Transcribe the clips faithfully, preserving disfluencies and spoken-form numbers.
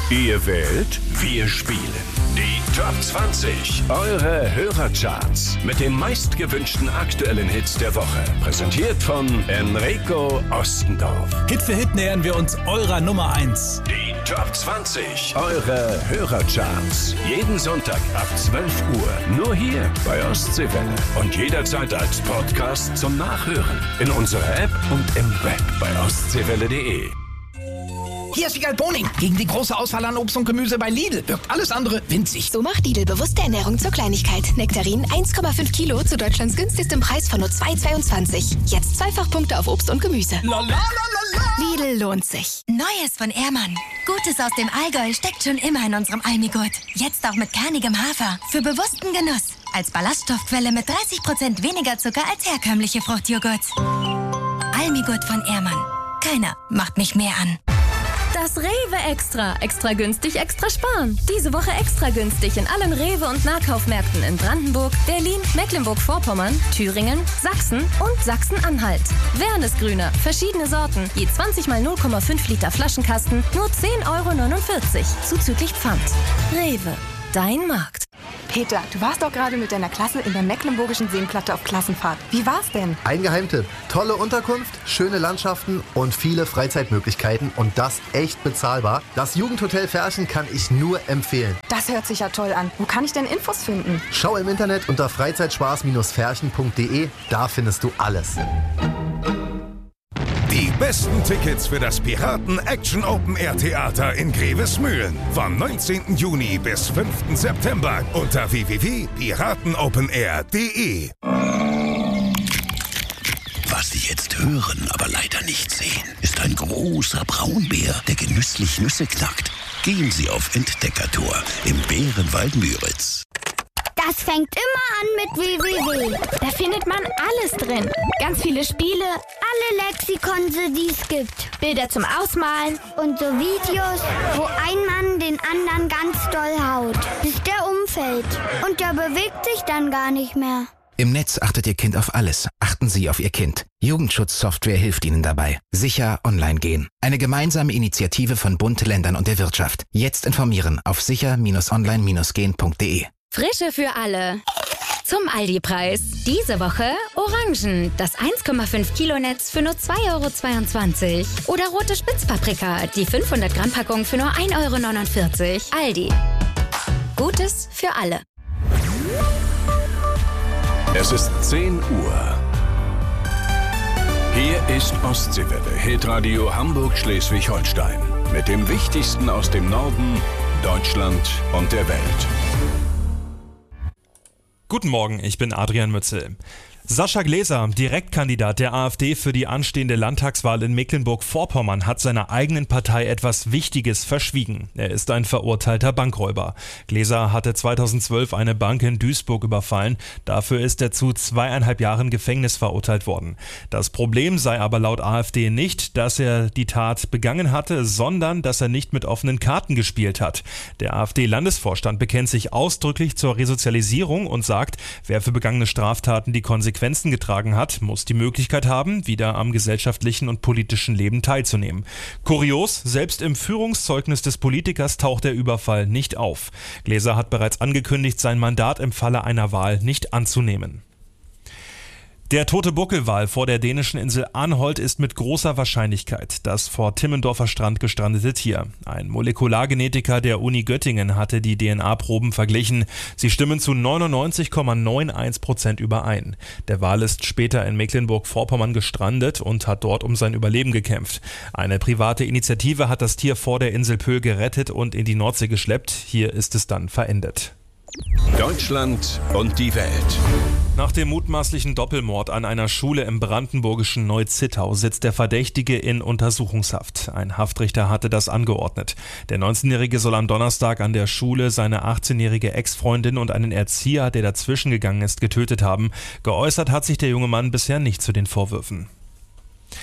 Ihr wählt, wir spielen. Die Top zwanzig, eure Hörercharts mit den meistgewünschten aktuellen Hits der Woche. Präsentiert von Enrico Ostendorf. Hit für Hit nähern wir uns eurer Nummer eins. Die Top zwanzig, eure Hörercharts. Jeden Sonntag ab zwölf Uhr. Nur hier bei Ostseewelle. Und jederzeit als Podcast zum Nachhören. In unserer App und im Web bei ostseewelle punkt de. Hier ist Wiegald Boning. Gegen die große Auswahl an Obst und Gemüse bei Lidl wirkt alles andere winzig. So macht Lidl bewusste Ernährung zur Kleinigkeit. Nektarin eins Komma fünf Kilo zu Deutschlands günstigstem Preis von nur zwei Komma zweiundzwanzig. Jetzt Zweifachpunkte auf Obst und Gemüse. La, la, la, la, la. Lidl lohnt sich. Neues von Ehrmann. Gutes aus dem Allgäu steckt schon immer in unserem Almigurt. Jetzt auch mit kernigem Hafer. Für bewussten Genuss. Als Ballaststoffquelle mit dreißig Prozent weniger Zucker als herkömmliche Fruchtjoghurts. Almigurt von Ehrmann. Keiner macht mich mehr an. Das Rewe Extra. Extra günstig, extra sparen. Diese Woche extra günstig in allen Rewe- und Nahkaufmärkten in Brandenburg, Berlin, Mecklenburg-Vorpommern, Thüringen, Sachsen und Sachsen-Anhalt. Wernesgrüner, verschiedene Sorten, je zwanzig mal null Komma fünf Liter Flaschenkasten, nur zehn Euro neunundvierzig, zuzüglich Pfand. Rewe, dein Markt. Peter, du warst doch gerade mit deiner Klasse in der Mecklenburgischen Seenplatte auf Klassenfahrt. Wie war's denn? Ein Geheimtipp. Tolle Unterkunft, schöne Landschaften und viele Freizeitmöglichkeiten und das echt bezahlbar. Das Jugendhotel Ferchen kann ich nur empfehlen. Das hört sich ja toll an. Wo kann ich denn Infos finden? Schau im Internet unter freizeitspaß Ferchen punkt de. Da findest du alles. Die besten Tickets für das Piraten Action Open Air Theater in Grevesmühlen vom neunzehnten Juni bis fünften September unter w w w punkt piratenopenair punkt de. Was Sie jetzt hören, aber leider nicht sehen, ist ein großer Braunbär, der genüsslich Nüsse knackt. Gehen Sie auf Entdeckertour im Bärenwald Müritz. Das fängt immer an mit w w w. Da findet man alles drin. Ganz viele Spiele, alle Lexikonse, die es gibt. Bilder zum Ausmalen und so Videos, wo ein Mann den anderen ganz doll haut, bis der umfällt. Und der bewegt sich dann gar nicht mehr. Im Netz achtet Ihr Kind auf alles. Achten Sie auf Ihr Kind. Jugendschutzsoftware hilft Ihnen dabei. Sicher online gehen. Eine gemeinsame Initiative von Bund, Ländern und der Wirtschaft. Jetzt informieren auf sicher online gehen punkt de. Frische für alle. Zum Aldi-Preis. Diese Woche Orangen, das eins Komma fünf Kilo Netz für nur zwei Euro zweiundzwanzig. Oder rote Spitzpaprika, die fünfhundert Gramm Packung für nur ein Euro neunundvierzig. Aldi. Gutes für alle. Es ist zehn Uhr. Hier ist Ostseewelle, Hitradio Hamburg-Schleswig-Holstein. Mit dem Wichtigsten aus dem Norden, Deutschland und der Welt. Guten Morgen, ich bin Adrian Mützel. Sascha Gläser, Direktkandidat der AfD für die anstehende Landtagswahl in Mecklenburg-Vorpommern, hat seiner eigenen Partei etwas Wichtiges verschwiegen. Er ist ein verurteilter Bankräuber. Gläser hatte zweitausendzwölf eine Bank in Duisburg überfallen. Dafür ist er zu zweieinhalb Jahren Gefängnis verurteilt worden. Das Problem sei aber laut AfD nicht, dass er die Tat begangen hatte, sondern dass er nicht mit offenen Karten gespielt hat. Der AfD-Landesvorstand bekennt sich ausdrücklich zur Resozialisierung und sagt, wer für begangene Straftaten die Konsequenzen Konsequenzen getragen hat, muss die Möglichkeit haben, wieder am gesellschaftlichen und politischen Leben teilzunehmen. Kurios, selbst im Führungszeugnis des Politikers taucht der Überfall nicht auf. Gläser hat bereits angekündigt, sein Mandat im Falle einer Wahl nicht anzunehmen. Der tote Buckelwal vor der dänischen Insel Anholt ist mit großer Wahrscheinlichkeit das vor Timmendorfer Strand gestrandete Tier. Ein Molekulargenetiker der Uni Göttingen hatte die D N A-Proben verglichen. Sie stimmen zu neunundneunzig Komma einundneunzig Prozent überein. Der Wal ist später in Mecklenburg-Vorpommern gestrandet und hat dort um sein Überleben gekämpft. Eine private Initiative hat das Tier vor der Insel Pöhl gerettet und in die Nordsee geschleppt. Hier ist es dann verendet. Deutschland und die Welt. Nach dem mutmaßlichen Doppelmord an einer Schule im brandenburgischen Neu-Zittau sitzt der Verdächtige in Untersuchungshaft. Ein Haftrichter hatte das angeordnet. Der neunzehnjährige soll am Donnerstag an der Schule seine achtzehnjährige Ex-Freundin und einen Erzieher, der dazwischen gegangen ist, getötet haben. Geäußert hat sich der junge Mann bisher nicht zu den Vorwürfen.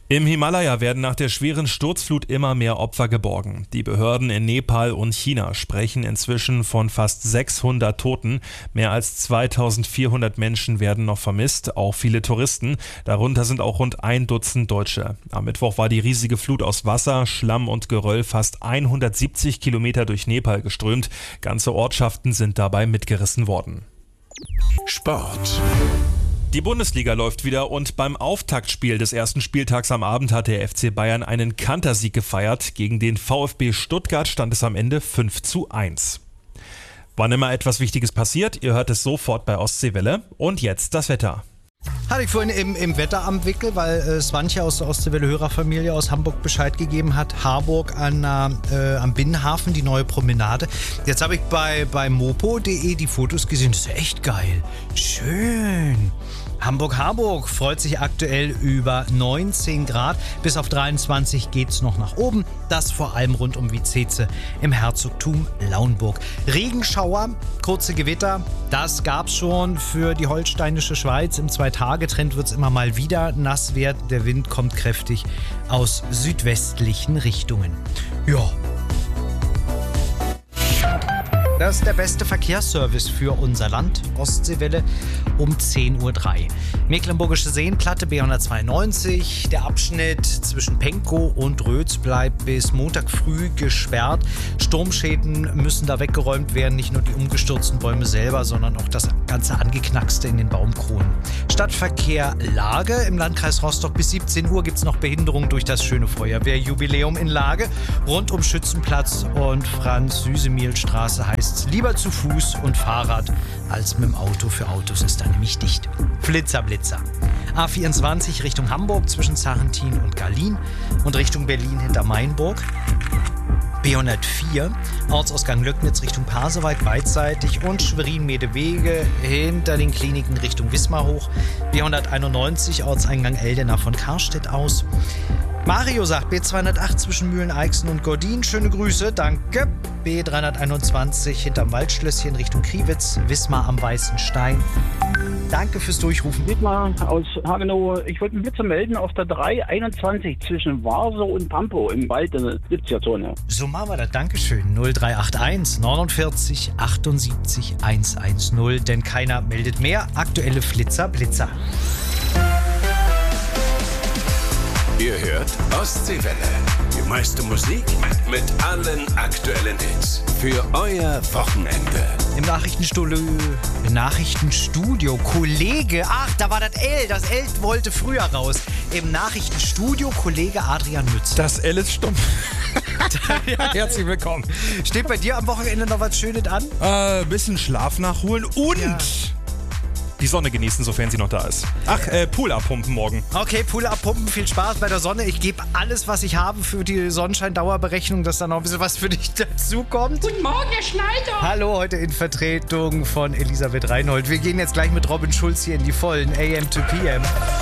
Im Himalaya werden nach der schweren Sturzflut immer mehr Opfer geborgen. Die Behörden in Nepal und China sprechen inzwischen von fast sechshundert Toten. Mehr als zweitausendvierhundert Menschen werden noch vermisst, auch viele Touristen. Darunter sind auch rund ein Dutzend Deutsche. Am Mittwoch war die riesige Flut aus Wasser, Schlamm und Geröll fast hundertsiebzig Kilometer durch Nepal geströmt. Ganze Ortschaften sind dabei mitgerissen worden. Sport. Die Bundesliga läuft wieder und beim Auftaktspiel des ersten Spieltags am Abend hat der F C Bayern einen Kantersieg gefeiert. Gegen den VfB Stuttgart stand es am Ende fünf zu eins. Wann immer etwas Wichtiges passiert, ihr hört es sofort bei Ostseewelle. Und jetzt das Wetter. Hatte ich vorhin im, im Wetteramt-Wickel, weil äh, Swantje aus der Ostseewelle-Hörerfamilie aus Hamburg Bescheid gegeben hat. Harburg an, äh, am Binnenhafen, die neue Promenade. Jetzt habe ich bei, bei mopo punkt de die Fotos gesehen. Das ist echt geil. Schön. Hamburg-Harburg freut sich aktuell über neunzehn Grad. Bis auf dreiundzwanzig geht es noch nach oben. Das vor allem rund um Viezeze im Herzogtum Lauenburg. Regenschauer, kurze Gewitter, das gab es schon für die holsteinische Schweiz. Im Zwei-Tage-Trend wird es immer mal wieder nass werden. Der Wind kommt kräftig aus südwestlichen Richtungen. Ja. Das ist der beste Verkehrsservice für unser Land. Ostseewelle um zehn Uhr drei. Mecklenburgische Seenplatte B hundertzweiundneunzig. Der Abschnitt zwischen Pankow und Rötz bleibt bis Montag früh gesperrt. Sturmschäden müssen da weggeräumt werden. Nicht nur die umgestürzten Bäume selber, sondern auch das ganze Angeknackste in den Baumkronen. Stadtverkehr Lage im Landkreis Rostock. Bis siebzehn Uhr gibt es noch Behinderung durch das schöne Feuerwehrjubiläum in Lage. Rund um Schützenplatz und Franz-Süsemihl-Straße heißt lieber zu Fuß und Fahrrad als mit dem Auto. Für Autos ist da nämlich dicht. Flitzer, Blitzer. A vierundzwanzig Richtung Hamburg zwischen Sarrentin und Garlin und Richtung Berlin hinter Mainburg. B hundertvier Ortsausgang Löcknitz Richtung Pasewalk beidseitig und Schwerin-Medewege hinter den Kliniken Richtung Wismar hoch. B hunderteinundneunzig Ortseingang Eldena von Karstedt aus. Mario sagt B zweihundertacht zwischen Mühlen-Eichsen und Gordin. Schöne Grüße, danke. B dreihunderteinundzwanzig hinterm Waldschlösschen Richtung Kriwitz. Wismar am Weißen Stein. Danke fürs Durchrufen. Dietmar aus Hagenow. Ich wollte einen Blitzer melden auf der drei einundzwanzig zwischen Warsow und Pampow im Wald in der siebziger-Zone. So machen wir das. Dankeschön. null drei acht eins neunundvierzig achtundsiebzig hundertzehn. Denn keiner meldet mehr. Aktuelle Flitzer, Blitzer. Ihr hört Ostseewelle. Die meiste Musik mit allen aktuellen Hits. Für euer Wochenende. Im Nachrichtenstudio, im Nachrichtenstudio, Kollege, ach, da war das L, das L wollte früher raus. Im Nachrichtenstudio, Kollege Adrian Mütz. Das L ist stumm. Ja, herzlich willkommen. Steht bei dir am Wochenende noch was Schönes an? Äh, bisschen Schlaf nachholen und... Ja. Die Sonne genießen, sofern sie noch da ist. Ach, äh, Pool abpumpen morgen. Okay, Pool abpumpen, viel Spaß bei der Sonne. Ich gebe alles, was ich habe für die Sonnenscheindauerberechnung, dass da noch ein bisschen was für dich dazukommt. Guten Morgen, Herr Schneider. Hallo, heute in Vertretung von Elisabeth Reinhold. Wir gehen jetzt gleich mit Robin Schulz hier in die Vollen A M to P M.